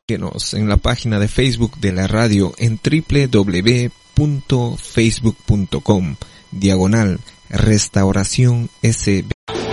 Síguenos en la página de Facebook de la radio en www.facebook.com/Restauración SB.